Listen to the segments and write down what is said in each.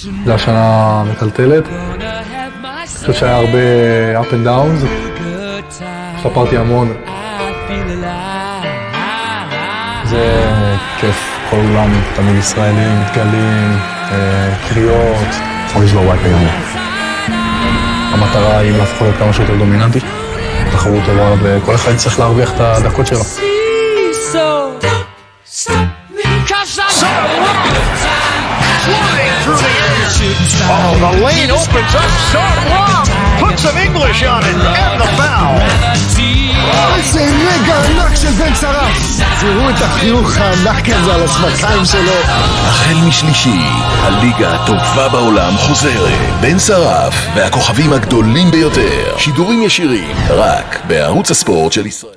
זו השנה מטלטלת. אני חושב שהיה הרבה up and downs. השתפרתי המון. זה כיף, כל אולם תמיד ישראלים, מתגלים, קריאות. מרגיש בבית לגמרי. המטרה היא להפוך להיות כמה שיותר דומיננטי. תחרות טובה וכל אחד צריך להרוויח את הדקות שלו. Oh, the lane opens up, shot long, put some English on it, and the foul. איזה רגע ענק של בן שרף. תראו את החיוך הענק הזה על השפתיים שלו. החל משלישי, הליגה הטובה בעולם חוזרת. בן שרף והכוכבים הגדולים ביותר. שידורים ישירים, רק בערוץ הספורט של ישראל.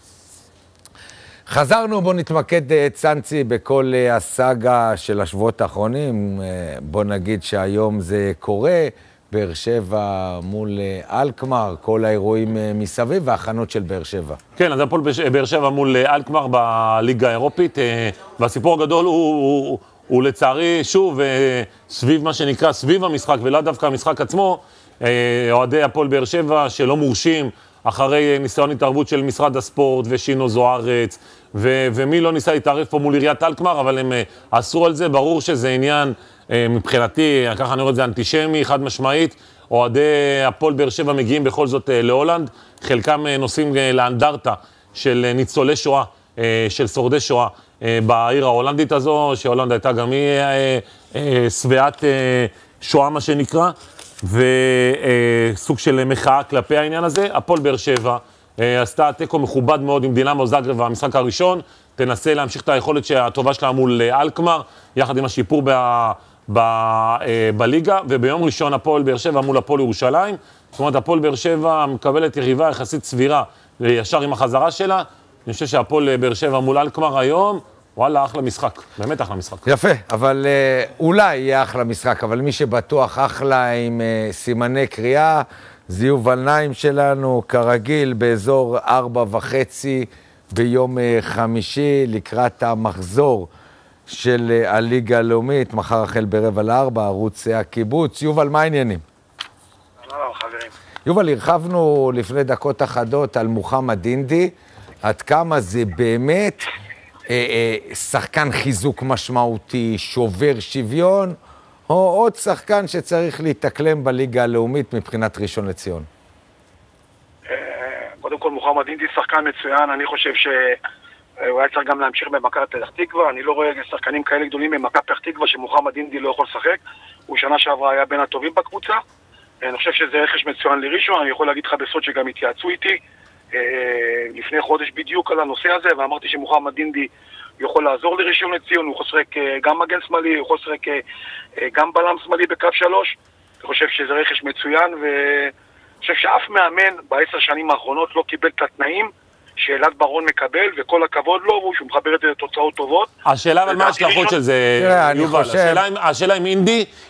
חזרנו, בוא נתמקד צאנצי בכל הסאגה של השבועות האחרונים. בוא נגיד שהיום זה קורה, באר שבע מול אלקמר, כל האירועים מסביב וההכנות של באר שבע. כן, אז הפועל באר שבע מול אלקמר בליגה האירופית, והסיפור הגדול הוא לצערי שוב סביב מה שנקרא, סביב המשחק ולא דווקא המשחק עצמו, אוהדי הפועל באר שבע שלא מורשים אחרי ניסיון התערבות של משרד הספורט ושינו זוארץ, ומי לא ניסה להתערב פה מול עיריית אלקמר, אבל הם אסרו על זה. ברור שזה עניין מבחינתי, ככה אני רואה את זה אנטישמי, חד משמעית. אוהדי הפועל באר שבע מגיעים בכל זאת להולנד, חלקם נוסעים לאנדרטה של ניצולי שואה, של שורדי שואה בעיר ההולנדית הזו, שהולנד הייתה גם היא שבעת שואה מה שנקרא, וסוג של מחאה כלפי העניין הזה. הפועל באר שבע עשתה תיקו מכובד מאוד עם דינמו זאגרב במשחק הראשון, תנסה להמשיך את היכולת שהטובה שלה מול אלקמר, יחד עם השיפור בליגה, וביום ראשון הפועל באר שבע מול הפועל ירושלים. זאת אומרת, הפועל באר שבע מקבלת יריבה יחסית סבירה, ישר עם החזרה שלה. אני חושב שהפועל באר שבע מול אלקמר היום, וואלה, אחלה משחק, באמת אחלה משחק. יפה, אבל אולי יהיה אחלה משחק, אבל מי שבטוח אחלה עם סימני קריאה, זה יובל נעים שלנו, כרגיל, באזור 4:30 ביום חמישי, לקראת המחזור של הליגה הלאומית, מחר החל 3:45, ערוץ הקיבוץ. יובל, מה העניינים? חברים. יובל, הרחבנו לפני דקות אחדות על מוחמד אינדי, עד כמה זה באמת שחקן חיזוק משמעותי, שובר שוויון, או עוד שחקן שצריך להתאקלם בליגה הלאומית מבחינת ראשון לציון? קודם כל, מוחמד אינדי שחקן מצוין. אני חושב שהוא היה צריך גם להמשיך במכבי פתח תקווה. אני לא רואה שחקנים כאלה גדולים במכבי פתח תקווה שמוחמד אינדי לא יכול לשחק. הוא שנה שעברה היה בין הטובים בקבוצה. אני חושב שזה רכש מצוין לראשון. אני יכול להגיד לך בסוד שגם התייעצו איתי לפני חודש בדיוק על הנושא הזה, ואמרתי שמוחמד אינדי יכול לעזור לראשון לציון. הוא יכול לשחק גם מגן שמאלי, הוא יכול לשחק גם בלם שמאלי בקו 3. אני חושב שזה רכש מצוין, ואני חושב שאף מאמן ב10 שנים האחרונות לא קיבל את התנאים שאלעד ברון מקבל, וכל הכבוד לו, והוא מחבר את זה לתוצאות טובות. השאלה אבל מה ההשלכות של זה, יובל? השאלה אם אינדי